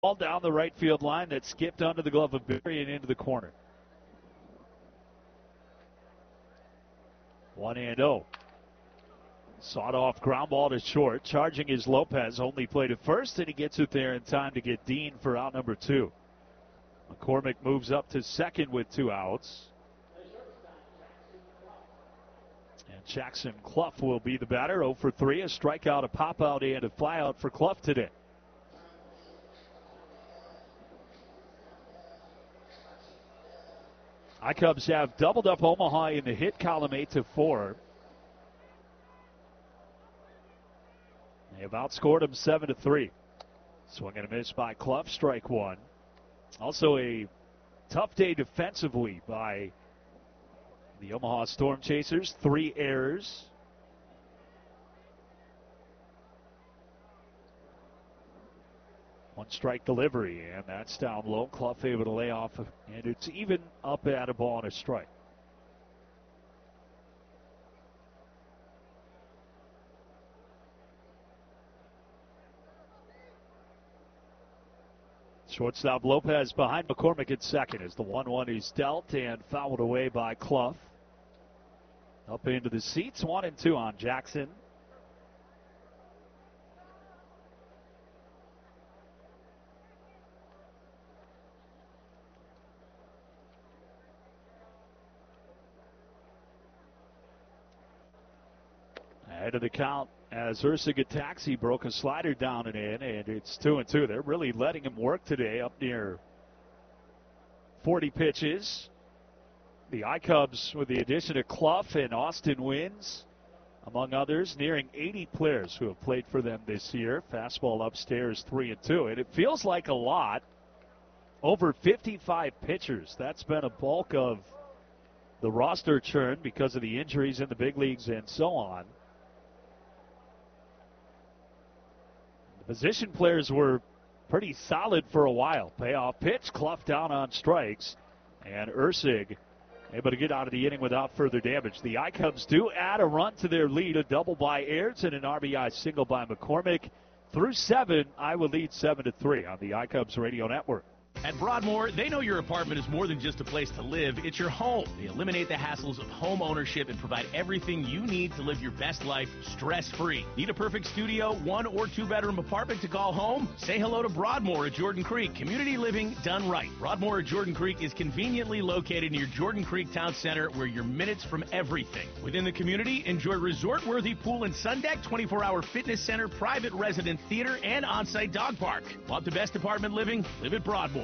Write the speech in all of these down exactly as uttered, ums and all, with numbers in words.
Ball down the right field line that skipped under the glove of Berry and into the corner. one and oh. Sawed off ground ball to short. Charging is Lopez. Only played at first, and he gets it there in time to get Dean for out number two. McCormick moves up to second with two outs. And Jackson Clough will be the batter. oh for three. A strikeout, a pop out, and a flyout for Clough today. I-Cubs have doubled up Omaha in the hit column eight to four. They have outscored them seven to three. Swing and a miss by Clough, strike one. Also a tough day defensively by the Omaha Storm Chasers. Three errors. One strike delivery, and that's down low. Clough able to lay off, and it's even up at a ball and a strike. Shortstop Lopez behind McCormick at second as the one one is dealt and fouled away by Clough. Up into the seats, one and two on Jackson. Ahead of the count as Ursig attacks. He broke a slider down and in, and it's two and two. They're really letting him work today, up near forty pitches. The I-Cubs, with the addition of Clough and Austin Wins, among others, nearing eighty players who have played for them this year. Fastball upstairs, three and two, and it feels like a lot. Over fifty-five pitchers. That's been a bulk of the roster churn because of the injuries in the big leagues and so on. The position players were pretty solid for a while. Payoff pitch, Clough down on strikes, and Ursig able to get out of the inning without further damage. The I-Cubs do add a run to their lead, a double by Airds and an R B I single by McCormick. Through seven, Iowa leads seven to three on the I-Cubs Radio Network. At Broadmoor, they know your apartment is more than just a place to live, it's your home. They eliminate the hassles of home ownership and provide everything you need to live your best life stress-free. Need a perfect studio, one or two bedroom apartment to call home? Say hello to Broadmoor at Jordan Creek. Community living done right. Broadmoor at Jordan Creek is conveniently located near Jordan Creek Town Center, where you're minutes from everything. Within the community, enjoy resort-worthy pool and sun deck, twenty-four hour fitness center, private resident theater, and on-site dog park. Want the best apartment living? Live at Broadmoor.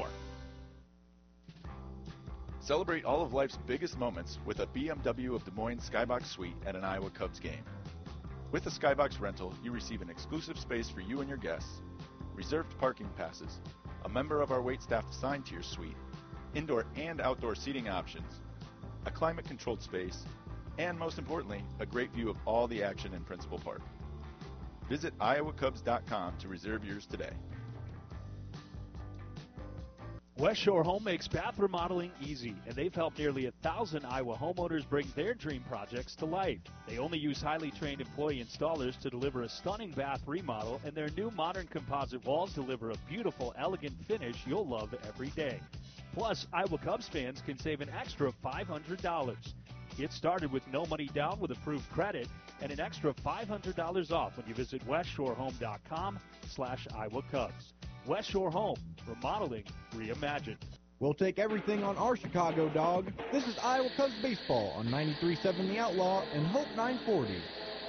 Celebrate all of life's biggest moments with a B M W of Des Moines Skybox Suite at an Iowa Cubs game. With a Skybox rental, you receive an exclusive space for you and your guests, reserved parking passes, a member of our waitstaff assigned to your suite, indoor and outdoor seating options, a climate-controlled space, and most importantly, a great view of all the action in Principal Park. Visit iowa cubs dot com to reserve yours today. West Shore Home makes bath remodeling easy, and they've helped nearly a thousand Iowa homeowners bring their dream projects to life. They only use highly trained employee installers to deliver a stunning bath remodel, and their new modern composite walls deliver a beautiful, elegant finish you'll love every day. Plus, Iowa Cubs fans can save an extra five hundred dollars. Get started with no money down with approved credit and an extra five hundred dollars off when you visit west shore home dot com slash Iowa Cubs. West Shore Home, remodeling reimagined. We'll take everything on our Chicago dog. This is Iowa Cubs baseball on ninety-three point seven The Outlaw and Hope nine forty.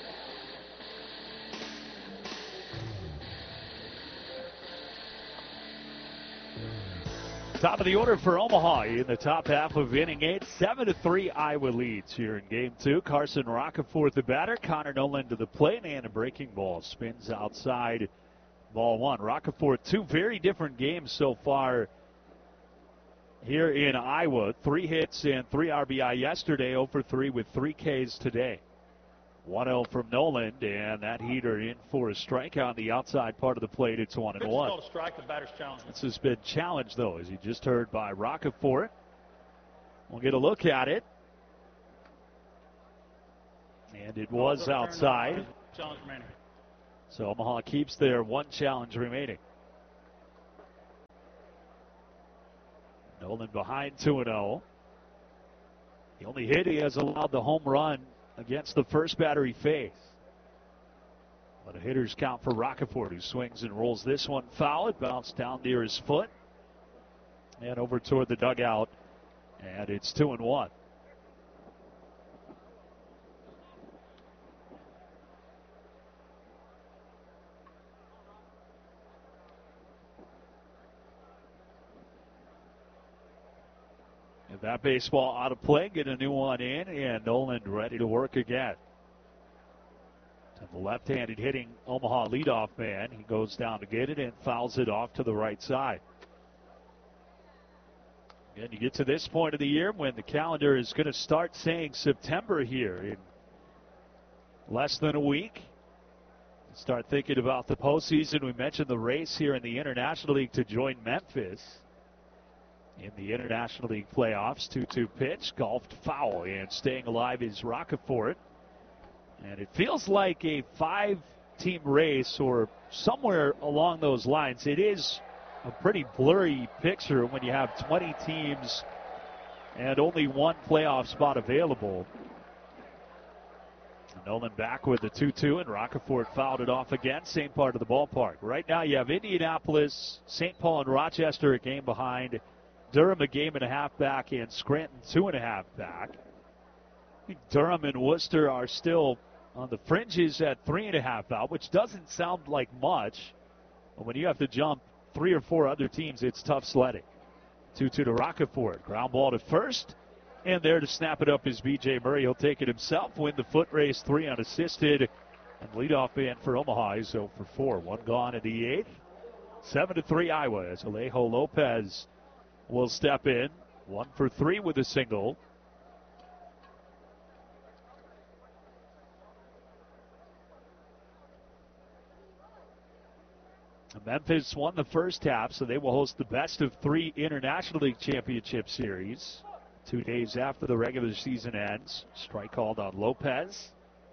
Top of the order for Omaha in the top half of inning eight. seven to three Iowa leads here in game two. Carson Roccaforth the batter. Connor Nolan to the plate, and a breaking ball spins outside. Ball one. Roccaforth, two very different games so far here in Iowa. Three hits and three R B I yesterday. oh for three with three Ks today. one oh from Nolan, and that heater in for a strike on the outside part of the plate. It's one and one. Called a strike. The batter's challenged. This has been challenged, though, as you just heard by Roccaforth. We'll get a look at it. And it was outside. Challenge remaining. So Omaha keeps their one challenge remaining. Nolan behind two and oh. The only hit he has allowed the home run against the first batter he faced. But a hitter's count for Roccaforte, who swings and rolls this one foul. It bounced down near his foot and over toward the dugout, and it's two and one. And that baseball out of play, get a new one in, and Nolan ready to work again. And the left-handed hitting Omaha leadoff man, he goes down to get it and fouls it off to the right side. And you get to this point of the year when the calendar is going to start saying September here in less than a week. Start thinking about the postseason. We mentioned the race here in the International League to join Memphis in the International League playoffs. two two pitch, golfed foul, and staying alive is Roccaforte. And it feels like a five-team race or somewhere along those lines. It is a pretty blurry picture when you have twenty teams and only one playoff spot available. Nolan back with the two two, and Roccaforte fouled it off again. Same part of the ballpark. Right now you have Indianapolis, Saint Paul, and Rochester a game behind. Durham a game and a half back, and Scranton two and a half back. I think Durham and Worcester are still on the fringes at three and a half out, which doesn't sound like much. But when you have to jump three or four other teams, it's tough sledding. two two to Roccaforte. Ground ball to first. And there to snap it up is B J Murray. He'll take it himself, win the foot race, three unassisted. And leadoff man for Omaha is oh for four. One gone in the eighth. seven to three Iowa as Alejo Lopez will step in. One for three with a single. Memphis won the first half, so they will host the best of three International League Championship Series. Two days after the regular season ends. Strike called on Lopez.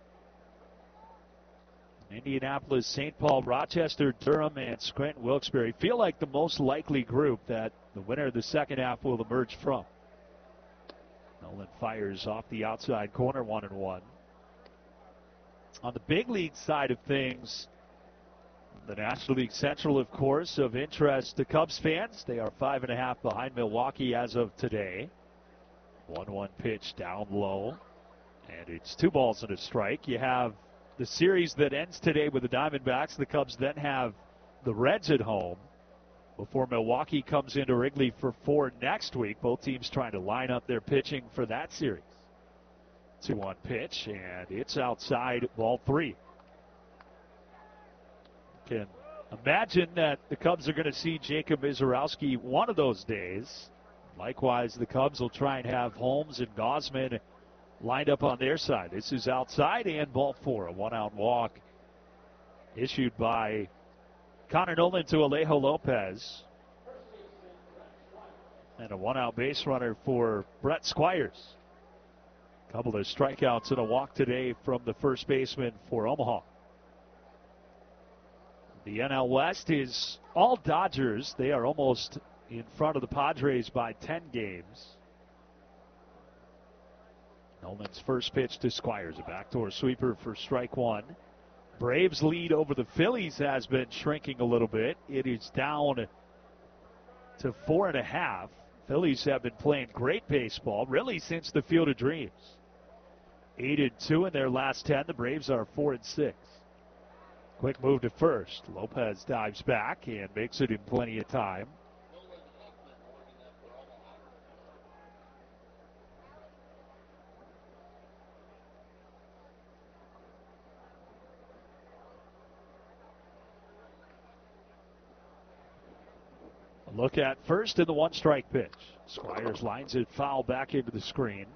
Indianapolis, Saint Paul, Rochester, Durham, and Scranton Wilkes-Barre feel like the most likely group that the winner of the second half will emerge from. Nolan fires off the outside corner, one and one. On the big league side of things, the National League Central, of course, of interest to Cubs fans. They are five and a half behind Milwaukee as of today. one one pitch down low, and it's two balls and a strike. You have the series that ends today with the Diamondbacks. The Cubs then have the Reds at home before Milwaukee comes into Wrigley for four next week. Both teams trying to line up their pitching for that series. two one pitch, and it's outside, ball three. Can imagine that the Cubs are going to see Jacob Misiorowski one of those days. Likewise, the Cubs will try and have Holmes and Gausman lined up on their side. This is outside and ball four. A one-out walk issued by Connor Nolan to Alejo Lopez. And a one-out base runner for Brett Squires. A couple of strikeouts and a walk today from the first baseman for Omaha. The N L West is all Dodgers. They are almost in front of the Padres by ten games. Nolan's first pitch to Squires, a backdoor sweeper for strike one. Braves' lead over the Phillies has been shrinking a little bit. It is down to four and a half. Phillies have been playing great baseball, really, since the Field of Dreams. Eight and two in their last ten. The Braves are four and six. Quick move to first. Lopez dives back and makes it in plenty of time. A look at first in the one strike pitch. Squires lines it foul back into the screen.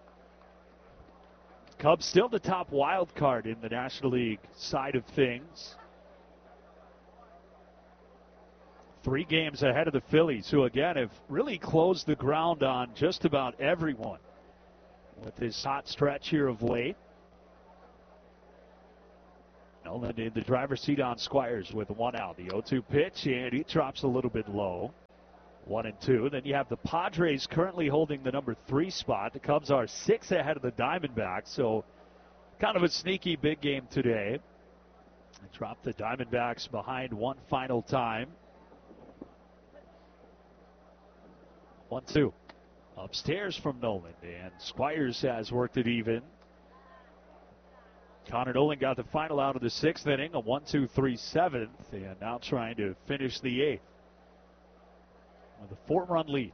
Cubs still the top wild card in the National League side of things. Three games ahead of the Phillies, who again have really closed the ground on just about everyone with this hot stretch here of late. Nolan in the driver's seat on Squires with one out. The oh two pitch, and he drops a little bit low. One and two. Then you have the Padres currently holding the number three spot. The Cubs are six ahead of the Diamondbacks, so kind of a sneaky big game today. They dropped the Diamondbacks behind one final time. One two. Upstairs from Nolan, and Squires has worked it even. Connor Nolan got the final out of the sixth inning, a one two three seventh, and now trying to finish the eighth with a four-run lead.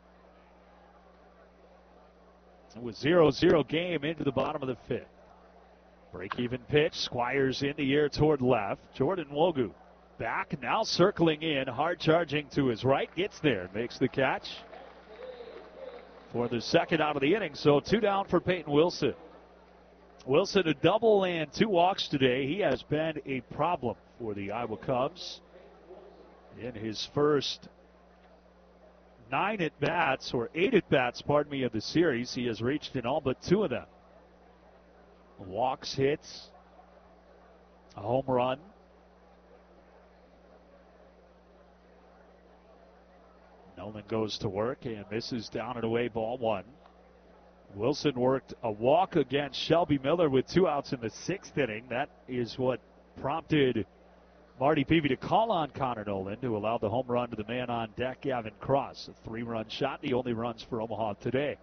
It was zero zero game into the bottom of the fifth. Break-even pitch. Squires in the air toward left. Jordan Nwogu back, now circling in, hard charging to his right. Gets there, makes the catch for the second out of the inning. So two down for Peyton Wilson. Wilson a double and two walks today. He has been a problem for the Iowa Cubs in his first nine at-bats, or eight at-bats, pardon me, of the series. He has reached in all but two of them. Walks, hits, a home run. Nolan goes to work and misses down and away, ball one. Wilson worked a walk against Shelby Miller with two outs in the sixth inning. That is what prompted Marty Peavy to call on Connor Nolan to allow the home run to the man on deck, Gavin Cross. A three-run shot, the only runs for Omaha today.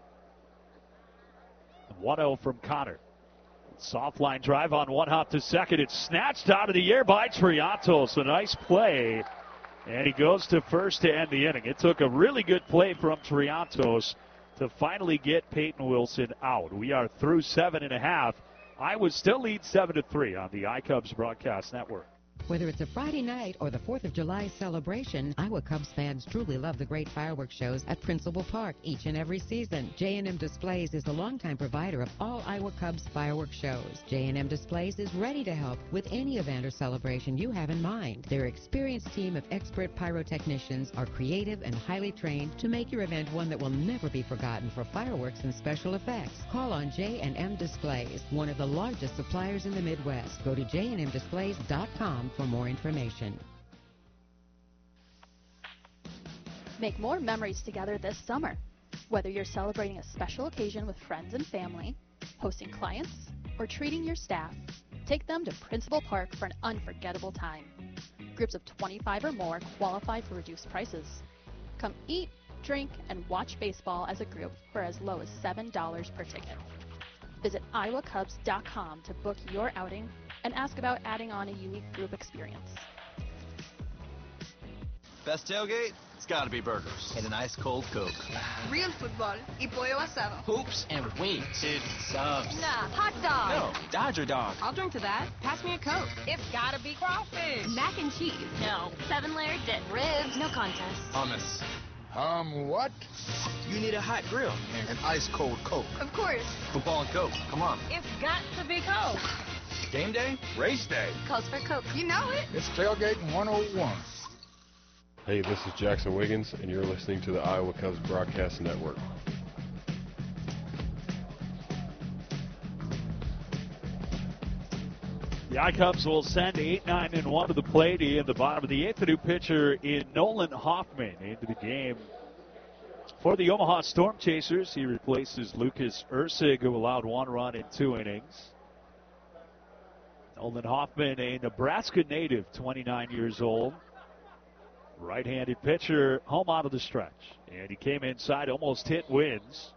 one oh from Connor. Soft line drive on one hop to second. It's snatched out of the air by Triantos. A nice play. And he goes to first to end the inning. It took a really good play from Triantos to finally get Peyton Wilson out. We are through seven and a half. Iowa still leads seven to three on the iCubs Broadcast Network. Whether it's a Friday night or the fourth of July celebration, Iowa Cubs fans truly love the great fireworks shows at Principal Park each and every season. J and M Displays is the longtime provider of all Iowa Cubs fireworks shows. J and M Displays is ready to help with any event or celebration you have in mind. Their experienced team of expert pyrotechnicians are creative and highly trained to make your event one that will never be forgotten for fireworks and special effects. Call on J and M Displays, one of the largest suppliers in the Midwest. Go to j and m displays dot com for more information. Make more memories together this summer. Whether you're celebrating a special occasion with friends and family, hosting clients, or treating your staff, take them to Principal Park for an unforgettable time. Groups of twenty-five or more qualify for reduced prices. Come eat, drink, and watch baseball as a group for as low as seven dollars per ticket. Visit iowa cubs dot com to book your outing and ask about adding on a unique group experience. Best tailgate? It's gotta be burgers and an ice cold Coke. Real football y pollo asado. Hoops and wings. It's subs. Nah, hot dog. No, Dodger dog. I'll drink to that. Pass me a Coke. It's gotta be crawfish. Mac and cheese. No. Seven layer dip. Ribs. No contest. Hummus. Um, what? You need a hot grill. And an ice cold Coke. Of course. Football and Coke. Come on. It's got to be Coke. Game day? Race day. Calls for Coke. You know it. It's Tailgating one oh one. Hey, this is Jackson Wiggins, and you're listening to the Iowa Cubs Broadcast Network. The iCubs will send eight, nine, and one to the plate in the bottom of the eighth. The new pitcher in Nolan Hoffman into the game for the Omaha Storm Chasers. He replaces Lucas Ursig, who allowed one run in two innings. Nolan Hoffman, a Nebraska native, twenty-nine years old. Right-handed pitcher, home out of the stretch. And he came inside, almost hit Wins.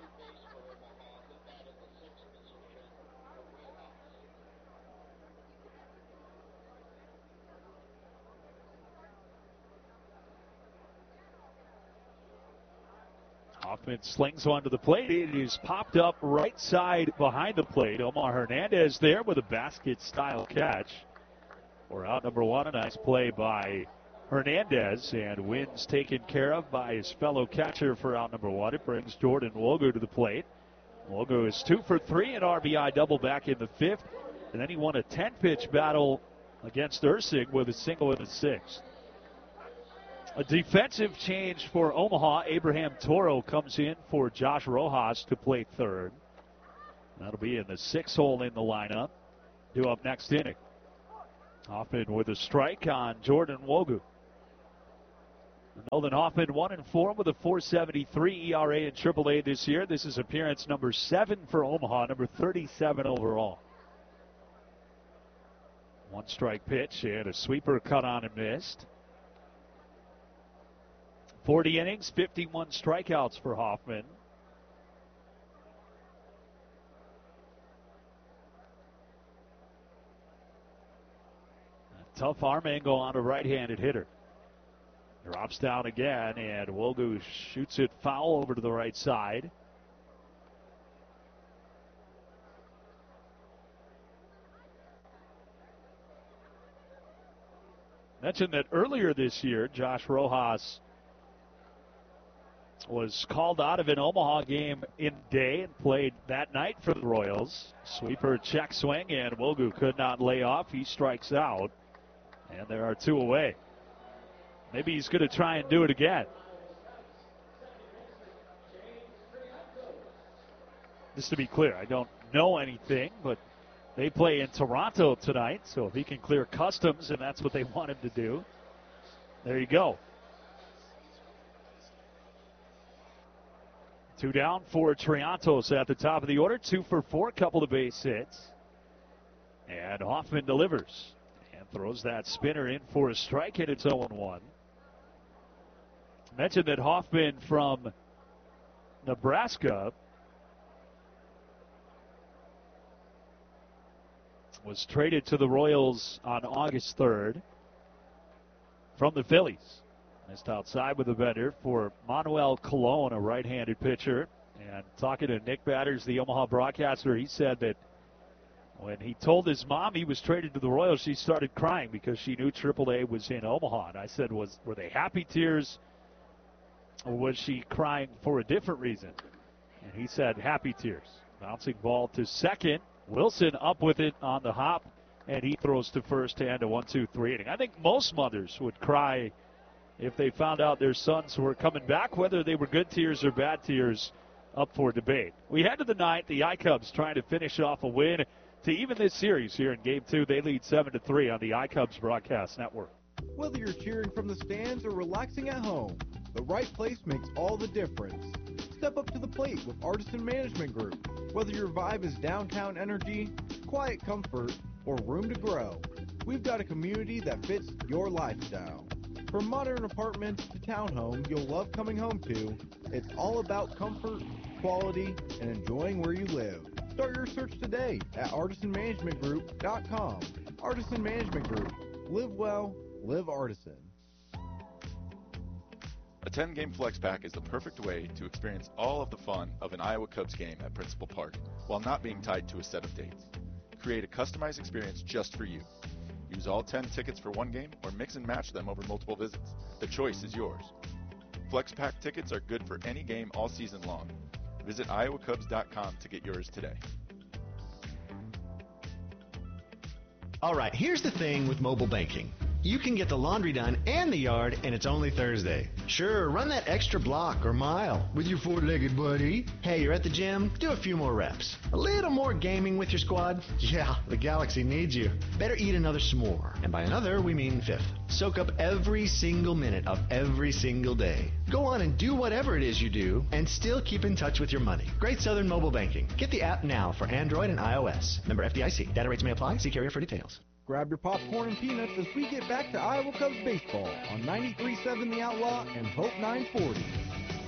Hoffman slings one to the plate. It is popped up right side behind the plate. Omar Hernandez there with a basket-style catch. We're out number one. A nice play by Hernandez, and Wins taken care of by his fellow catcher for out number one. It brings Jordan Nwogu to the plate. Nwogu is two for three, an R B I double back in the fifth, and then he won a ten-pitch battle against Ursig with a single in the sixth. A defensive change for Omaha. Abraham Toro comes in for Josh Rojas to play third. That'll be in the sixth hole in the lineup. Due up next inning. Hoffman with a strike on Jordan Nwogu. Nolan Hoffman one and four with a four seventy-three E R A in triple A this year. This is appearance number seven for Omaha, number thirty-seven overall. One strike pitch and a sweeper cut on and missed. forty innings, fifty-one strikeouts for Hoffman. A tough arm angle on a right-handed hitter. Drops down again, and Wogu shoots it foul over to the right side. Mentioned that earlier this year, Josh Rojas was called out of an Omaha game in day and played that night for the Royals. Sweeper check swing, and Wogu could not lay off. He strikes out, and there are two away. Maybe he's going to try and do it again. Just to be clear, I don't know anything, but they play in Toronto tonight, so if he can clear customs and that's what they want him to do, there you go. Two down for Triantos at the top of the order. Two for four, couple of base hits. And Hoffman delivers and throws that spinner in for a strike, and it's oh one. Mentioned that Hoffman from Nebraska was traded to the Royals on August third from the Phillies. Missed outside with a bender for Manuel Colon, a right-handed pitcher. And talking to Nick Batters, the Omaha broadcaster, he said that when he told his mom he was traded to the Royals, she started crying because she knew triple A was in Omaha. And I said, was were they happy tears, or was she crying for a different reason? And he said happy tears. Bouncing ball to second. Wilson up with it on the hop, and he throws to first and a one two three inning. I think most mothers would cry if they found out their sons were coming back, whether they were good tears or bad tears, up for debate. We head to the ninth. The I-Cubs trying to finish off a win to even this series here in Game two. They lead seven to three on the I-Cubs Broadcast Network. Whether you're cheering from the stands or relaxing at home, the right place makes all the difference. Step up to the plate with Artisan Management Group. Whether your vibe is downtown energy, quiet comfort, or room to grow, we've got a community that fits your lifestyle. From modern apartments to townhome you'll love coming home to, it's all about comfort, quality, and enjoying where you live. Start your search today at artisan management group dot com. Artisan Management Group. Live well, live Artisan. A ten-game flex pack is the perfect way to experience all of the fun of an Iowa Cubs game at Principal Park while not being tied to a set of dates. Create a customized experience just for you. Use all ten tickets for one game or mix and match them over multiple visits. The choice is yours. Flex pack tickets are good for any game all season long. Visit iowa cubs dot com to get yours today. All right, here's the thing with mobile banking. You can get the laundry done and the yard, and it's only Thursday. Sure, run that extra block or mile with your four-legged buddy. Hey, you're at the gym? Do a few more reps. A little more gaming with your squad? Yeah, the Galaxy needs you. Better eat another s'more. And by another, we mean fifth. Soak up every single minute of every single day. Go on and do whatever it is you do, and still keep in touch with your money. Great Southern Mobile Banking. Get the app now for Android and iOS. Member F D I C. Data rates may apply. See carrier for details. Grab your popcorn and peanuts as we get back to Iowa Cubs baseball on ninety-three point seven The Outlaw and Hope nine forty.